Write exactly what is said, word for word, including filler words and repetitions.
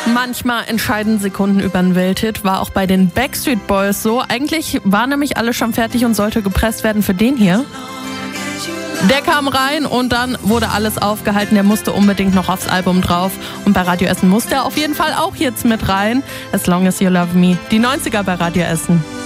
Manchmal entscheiden Sekunden über einen Welthit, war auch bei den Backstreet Boys so. Eigentlich war nämlich alles schon fertig und sollte gepresst werden für den hier. Der kam rein und dann wurde alles aufgehalten, der musste unbedingt noch aufs Album drauf. Und bei Radio Essen musste er auf jeden Fall auch jetzt mit rein. As Long As You Love Me, die neunziger bei Radio Essen.